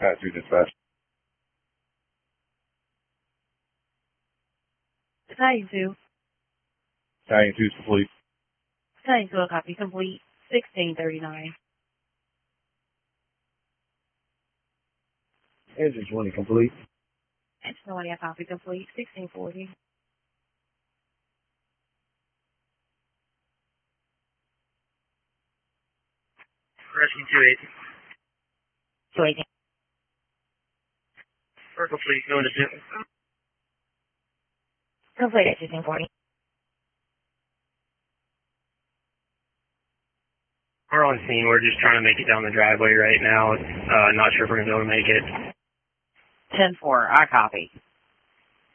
Pass through dispatch. Battalion 2. Battalion 2 is complete. Battalion 2, copy complete. 1639. Engine 20 complete. Engine 20, copy complete. 1640. Rescue 280. 280. Circle fleet going to 2. Complete at 1640. We're on scene. We're just trying to make it down the driveway right now. Not sure if we're going to be able to make it. 10-4, I copy.